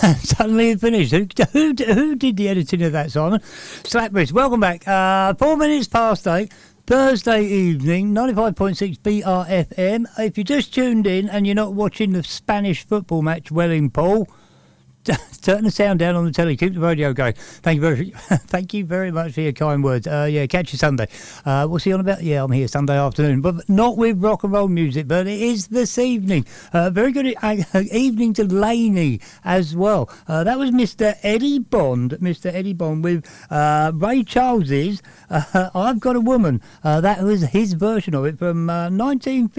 Suddenly it finished. Who did the editing of that, Simon? Slapwrist, welcome back. 4 minutes past 8, Thursday evening, 95.6 BRFM. If you just tuned in and you're not watching the Spanish football match, Welling Paul, turn the sound down on the telly. Keep the radio going. Thank you very much for your kind words. Catch you Sunday. What's he on about? Yeah, I'm here Sunday afternoon, but not with rock and roll music. But it is this evening. Very good evening to Laney as well. That was Mr. Eddie Bond with Ray Charles's "I've Got a Woman." That was his version of it from 1950.